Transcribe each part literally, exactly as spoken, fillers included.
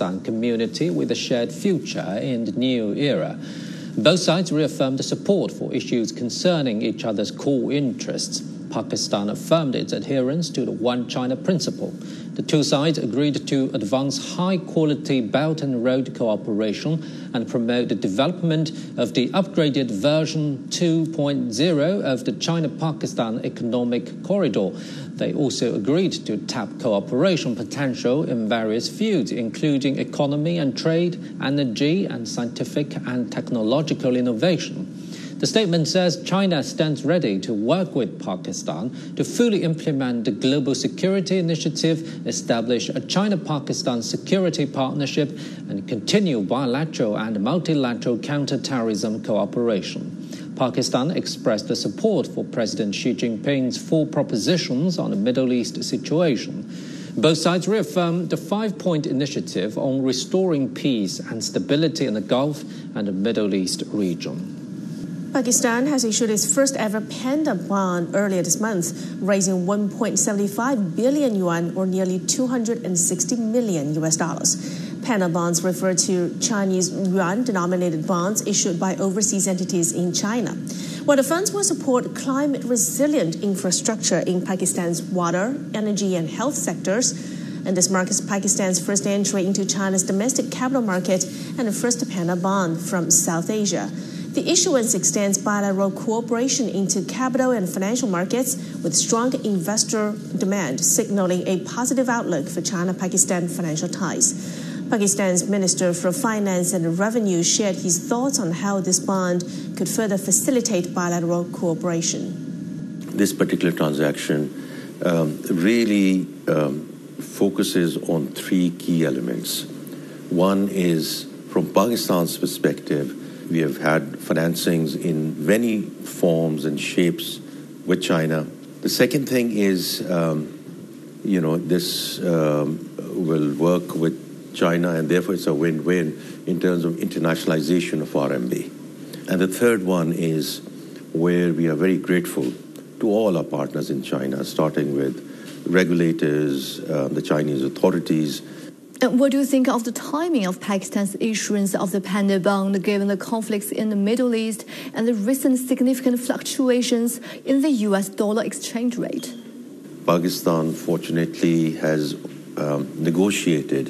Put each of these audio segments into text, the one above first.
Pakistan community with a shared future in the new era. Both sides reaffirmed support for issues concerning each other's core interests. Pakistan affirmed its adherence to the One China principle. The two sides agreed to advance high-quality Belt and Road cooperation and promote the development of the upgraded version two point oh of the China-Pakistan Economic Corridor. They also agreed to tap cooperation potential in various fields, including economy and trade, energy, and scientific and technological innovation. The statement says China stands ready to work with Pakistan to fully implement the Global Security Initiative, establish a China-Pakistan security partnership, and continue bilateral and multilateral counter-terrorism cooperation. Pakistan expressed the support for President Xi Jinping's four propositions on the Middle East situation. Both sides reaffirmed the five-point initiative on restoring peace and stability in the Gulf and the Middle East region. Pakistan has issued its first ever panda bond earlier this month, raising one point seven five billion yuan or nearly two hundred sixty million U S dollars. Panda bonds refer to Chinese yuan-denominated bonds issued by overseas entities in China. While the funds will support climate-resilient infrastructure in Pakistan's water, energy, and health sectors, and this marks Pakistan's first entry into China's domestic capital market and the first panda bond from South Asia. The issuance extends bilateral cooperation into capital and financial markets with strong investor demand, signaling a positive outlook for China-Pakistan financial ties. Pakistan's Minister for Finance and Revenue shared his thoughts on how this bond could further facilitate bilateral cooperation. This particular transaction um, really um, focuses on three key elements. One is, from Pakistan's perspective, we have had financings in many forms and shapes with China. The second thing is, um, you know, this um, will work with China, and therefore it's a win-win in terms of internationalization of R M B. And the third one is where we are very grateful to all our partners in China, starting with regulators, uh, the Chinese authorities. And what do you think of the timing of Pakistan's issuance of the panda bond, given the conflicts in the Middle East and the recent significant fluctuations in the U S dollar exchange rate? Pakistan, fortunately, has um, negotiated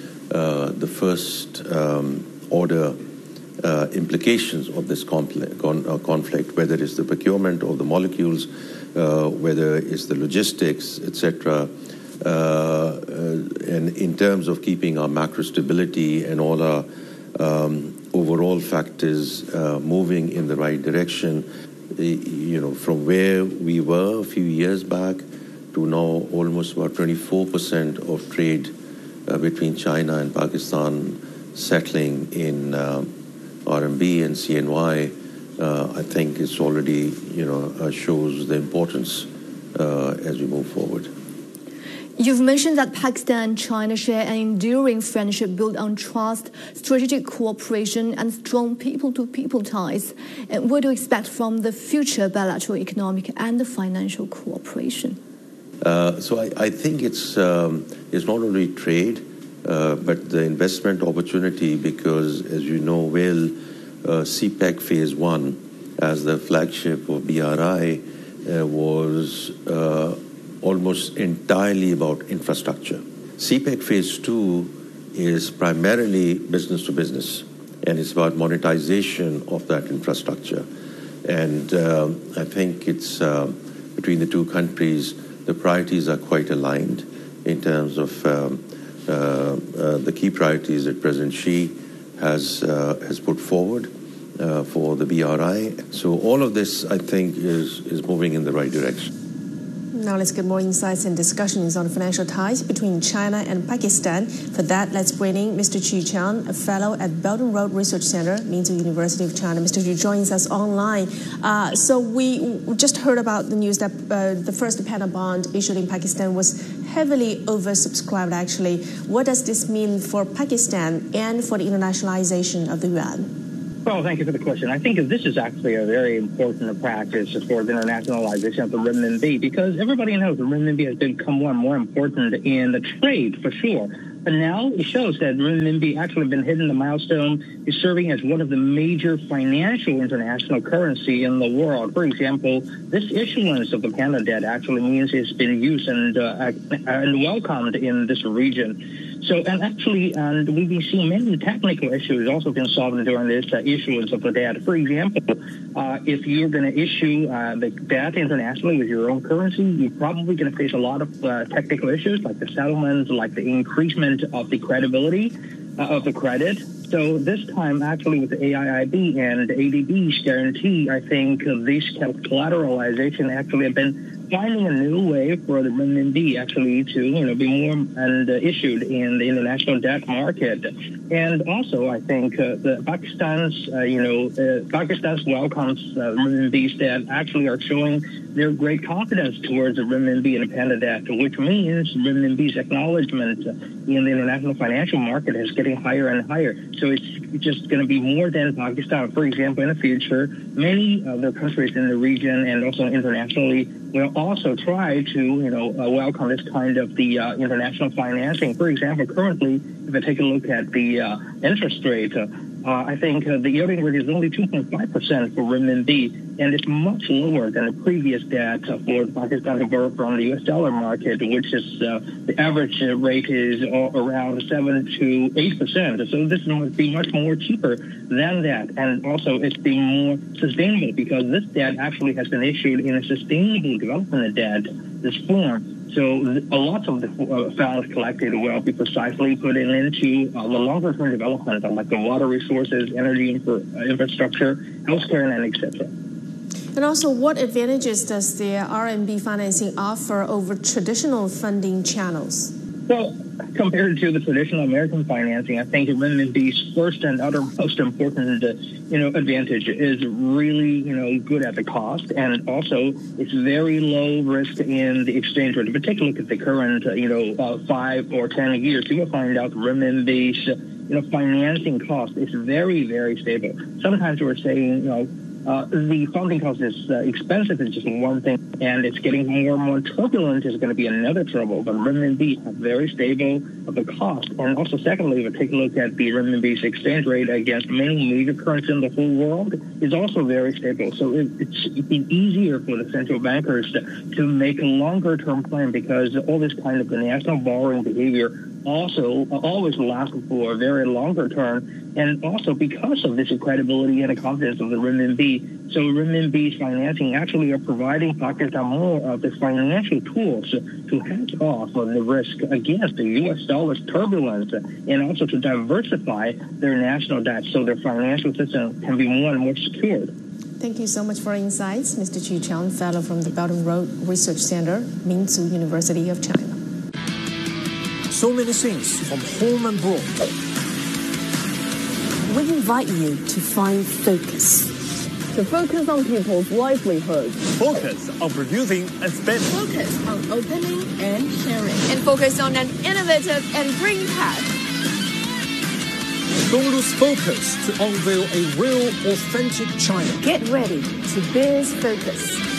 uh, the first um, order uh, implications of this conflict, con- uh, conflict, whether it's the procurement of the molecules, uh, whether it's the logistics, et cetera. Uh, uh, and in terms of keeping our macro stability and all our um, overall factors uh, moving in the right direction, you know, from where we were a few years back to now almost about twenty-four percent of trade uh, between China and Pakistan settling in uh, R M B and C N Y, uh, I think it's already, you know, uh, shows the importance uh, as we move forward. You've mentioned that Pakistan and China share an enduring friendship built on trust, strategic cooperation, and strong people-to-people ties. And what do you expect from the future bilateral economic and financial cooperation? Uh, so I, I think it's um, it's not only trade, uh, but the investment opportunity, because, as you know well, uh, CPEC Phase One, as the flagship of B R I, uh, was Uh, almost entirely about infrastructure. CPEC Phase two is primarily business to business, and it's about monetization of that infrastructure. And uh, I think it's uh, between the two countries, the priorities are quite aligned in terms of um, uh, uh, the key priorities that President Xi has uh, has put forward uh, for the B R I. So all of this, I think, is is moving in the right direction. Now let's get more insights and discussions on financial ties between China and Pakistan. For that, let's bring in Mister Qu Qiang, a fellow at Belt and Road Research Center, Minzu University of China. Mister Qu joins us online. Uh, so we just heard about the news that uh, the first panda bond issued in Pakistan was heavily oversubscribed, actually. What does this mean for Pakistan and for the internationalization of the yuan? Well, thank you for the question. I think this is actually a very important practice for the internationalization of the renminbi, because everybody knows the renminbi has become more and more important in the trade, for sure. But now it shows that renminbi actually been hitting the milestone, is serving as one of the major financial international currency in the world. For example, this issuance of the panda debt actually means it's been used and uh, and welcomed in this region. So, and actually, and we've been seeing many technical issues also been solved during this uh, issuance of the debt. For example, uh, if you're going to issue uh, the debt internationally with your own currency, you're probably going to face a lot of uh, technical issues like the settlements, like the increasement of the credibility uh, of the credit. So this time, actually, with the A I I B and A D B's guarantee, I think uh, this collateralization actually have been finding a new way for the renminbi actually to, you know, be more and uh, issued in the international debt market. And also, I think uh, the Pakistan's, uh, you know, uh, Pakistan's welcomes uh, renminbi's debt actually are showing their great confidence towards the renminbi and the panda debt, which means renminbi's acknowledgement in the international financial market is getting higher and higher. So it's just going to be more than Pakistan. For example, in the future, many other countries in the region and also internationally will also try to, you know, uh, welcome this kind of the uh, international financing. For example, currently, if I take a look at the uh, interest rate, uh, uh, I think uh, the yielding rate is only two point five percent for renminbi, and it's much lower than the previous debt uh, for Pakistan to borrow from the U S dollar market, which is uh, the average rate is around seven to eight percent. So this must be much more cheaper than that, and also it's being more sustainable because this debt actually has been issued in a sustainable development debt, this form. So a lot of the uh, funds collected will be precisely put in into uh, the longer-term development, like the water resources, energy infra- infrastructure, healthcare, and et cetera. And also, what advantages does the R M B financing offer over traditional funding channels? Well, compared to the traditional American financing, I think renminbi's first and uttermost important, uh, you know, advantage is really, you know, good at the cost, and also it's very low risk in the exchange rate. If you take a look at the current, uh, you know, uh, five or ten years, you will find out renminbi's, uh, you know, financing cost is very, very stable. Sometimes we're saying, you know, Uh, the funding cost is uh, expensive is just one thing, and it's getting more and more turbulent is going to be another trouble. But renminbi are very stable of the cost. And also, secondly, if you take a look at the renminbi's exchange rate against many major currencies in the whole world, is also very stable. So it, it's, it's been easier for the central bankers to, to make a longer-term plan because all this kind of the national borrowing behavior also always lasts for a very longer term, and also because of this credibility and the confidence of the renminbi. So renminbi's financing actually are providing Pakistan more of the financial tools to hedge off on the risk against the U S dollar's turbulence and also to diversify their national debt so their financial system can be more and more secured. Thank you so much for your insights, Mister Qu Qiang, fellow from the Belt and Road Research Center, Minzu University of China. So many things from home and abroad. We invite you to find focus. To focus on people's livelihoods. Focus on producing and spending. Focus on opening and sharing. And focus on an innovative and green path. Don't lose focus to unveil a real, authentic China. Get ready to Biz Focus.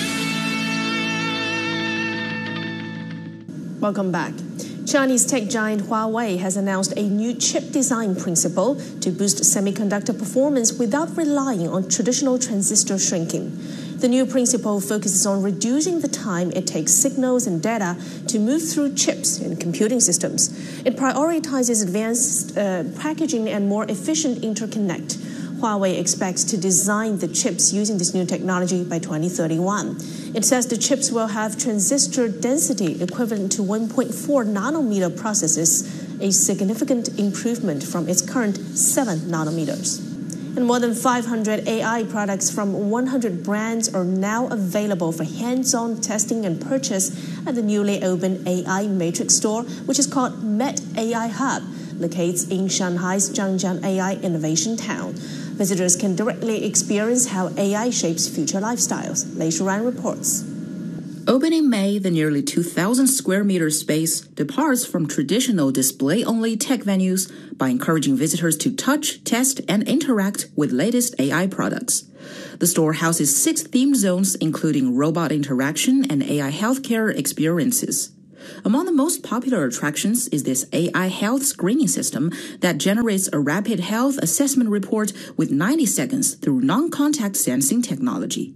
Welcome back. Chinese tech giant Huawei has announced a new chip design principle to boost semiconductor performance without relying on traditional transistor shrinking. The new principle focuses on reducing the time it takes signals and data to move through chips in computing systems. It prioritizes advanced uh, packaging and more efficient interconnect. Huawei expects to design the chips using this new technology by twenty thirty-one. It says the chips will have transistor density equivalent to one point four nanometer processes, a significant improvement from its current seven nanometers. And more than five hundred A I products from one hundred brands are now available for hands-on testing and purchase at the newly opened A I Matrix store, which is called Met A I Hub, locates in Shanghai's Zhangjiang A I Innovation Town. Visitors can directly experience how A I shapes future lifestyles. Lei Shuran reports. Opening in May, the nearly two thousand square meter space departs from traditional display-only tech venues by encouraging visitors to touch, test, and interact with latest A I products. The store houses six themed zones, including robot interaction and A I healthcare experiences. Among the most popular attractions is this A I health screening system that generates a rapid health assessment report with ninety seconds through non-contact sensing technology.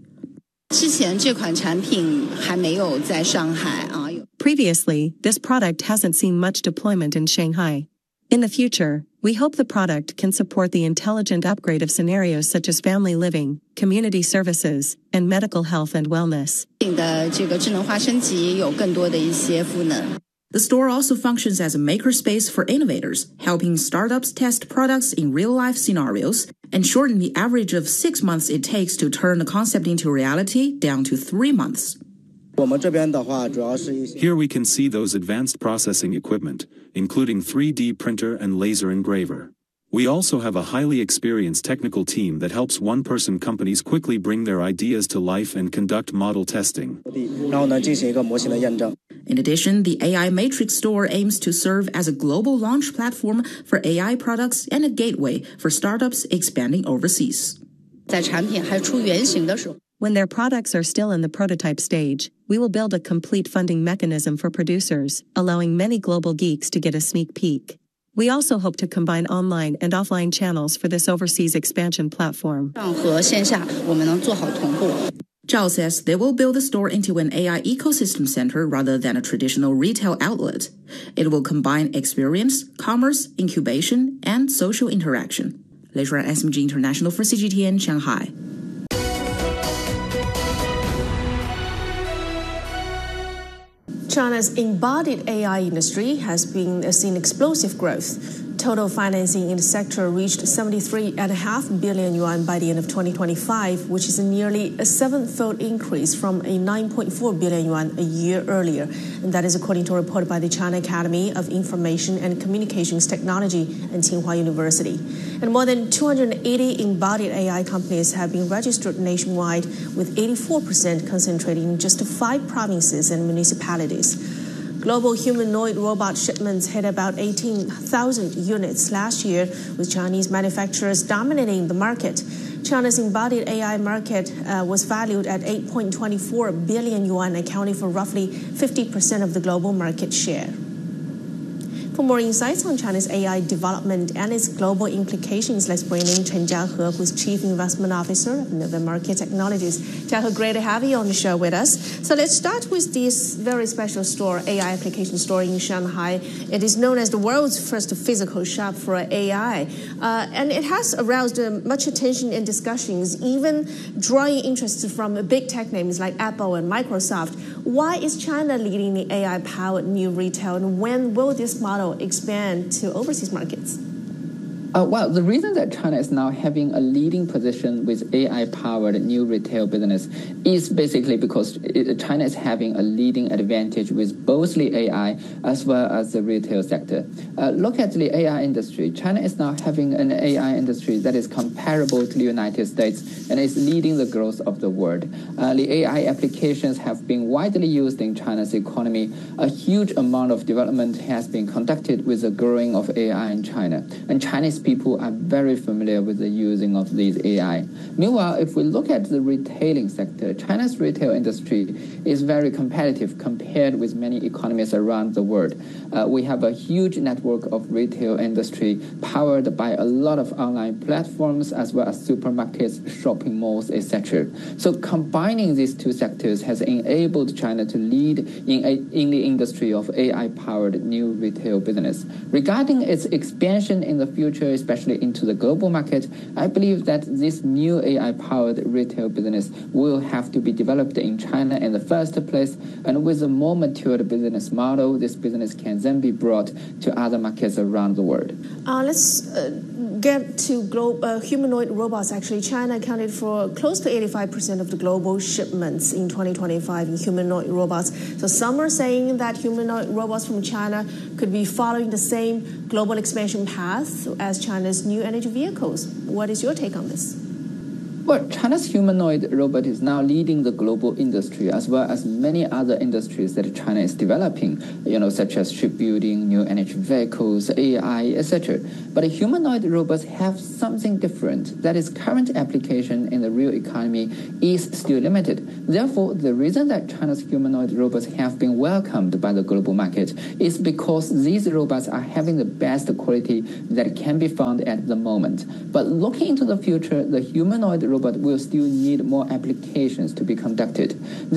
Previously, this product hasn't seen much deployment in Shanghai. In the future, we hope the product can support the intelligent upgrade of scenarios such as family living, community services, and medical health and wellness. The store also functions as a makerspace for innovators, helping startups test products in real-life scenarios and shorten the average of six months it takes to turn the concept into reality down to three months. Here we can see those advanced processing equipment, including three D printer and laser engraver. We also have a highly experienced technical team that helps one-person companies quickly bring their ideas to life and conduct model testing. In addition, the A I Matrix store aims to serve as a global launch platform for A I products and a gateway for startups expanding overseas. When their products are still in the prototype stage, we will build a complete funding mechanism for producers, allowing many global geeks to get a sneak peek. We also hope to combine online and offline channels for this overseas expansion platform. Zhao says they will build the store into an A I ecosystem center rather than a traditional retail outlet. It will combine experience, commerce, incubation, and social interaction. Later at S M G International for C G T N, Shanghai. China's embodied A I industry has been seen explosive growth. Total financing in the sector reached seventy-three point five billion yuan by the end of twenty twenty-five, which is a nearly a seven-fold increase from a nine point four billion yuan a year earlier. And that is according to a report by the China Academy of Information and Communications Technology and Tsinghua University. And more than two hundred eighty embodied A I companies have been registered nationwide, with eighty-four percent concentrated in just five provinces and municipalities. Global humanoid robot shipments hit about eighteen thousand units last year, with Chinese manufacturers dominating the market. China's embodied A I market uh, was valued at eight point two four billion yuan, accounting for roughly fifty percent of the global market share. For more insights on China's A I development and its global implications, let's bring in Chen Jiahe, who's Chief Investment Officer of Nova Market Technologies. Jiahe, great to have you on the show with us. So let's start with this very special store, A I application store in Shanghai. It is known as the world's first physical shop for A I, uh, and it has aroused uh, much attention and discussions, even drawing interest from big tech names like Apple and Microsoft. Why is China leading the A I-powered new retail, and when will this model expand to overseas markets? Uh, well, the reason that China is now having a leading position with A I-powered new retail business is basically because it, China is having a leading advantage with both the A I as well as the retail sector. Uh, look at the A I industry. China is now having an A I industry that is comparable to the United States and is leading the growth of the world. Uh, the A I applications have been widely used in China's economy. A huge amount of development has been conducted with the growing of A I in China, and Chinese people are very familiar with the using of these A I. Meanwhile, if we look at the retailing sector, China's retail industry is very competitive compared with many economies around the world. Uh, we have a huge network of retail industry powered by a lot of online platforms as well as supermarkets, shopping malls, et cetera. So combining these two sectors has enabled China to lead in, a, in the industry of A I-powered new retail business. Regarding its expansion in the future, especially into the global market, I believe that this new A I-powered retail business will have to be developed in China in the first place, and with a more matured business model, this business can then be brought to other markets around the world. Uh, let's uh, get to glo- uh, humanoid robots. Actually, China accounted for close to eighty-five percent of the global shipments in twenty twenty-five in humanoid robots. So some are saying that humanoid robots from China could be following the same global expansion path as China's new energy vehicles. What is your take on this? Well, China's humanoid robot is now leading the global industry as well as many other industries that China is developing, you know, such as shipbuilding, new energy vehicles, A I, et cetera. But humanoid robots have something different, that is current application in the real economy is still limited. Therefore, the reason that China's humanoid robots have been welcomed by the global market is because these robots are having the best quality that can be found at the moment. But looking into the future, the humanoid robot will still need more applications to be conducted.